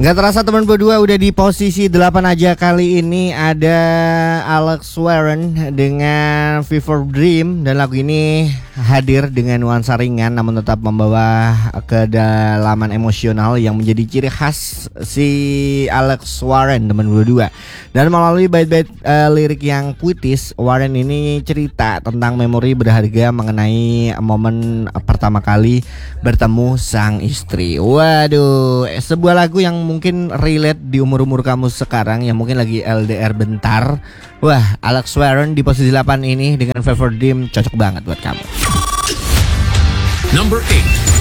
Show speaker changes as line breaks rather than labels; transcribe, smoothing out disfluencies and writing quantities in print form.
Nggak terasa teman berdua udah di posisi 8 aja. Kali ini ada Alex Warren dengan Fever Dream. Dan lagu ini hadir dengan nuansa ringan namun tetap membawa kedalaman emosional yang menjadi ciri khas si Alex Warren teman berdua. Dan melalui bait-bait lirik yang puitis, Warren ini cerita tentang memori berharga mengenai momen pertama kali bertemu sang istri. Waduh, sebuah lagu yang mungkin relate di umur-umur kamu sekarang yang mungkin lagi LDR bentar. Wah, Alex Warren di posisi 8 ini dengan Fever Dream cocok banget buat kamu.
Number 8.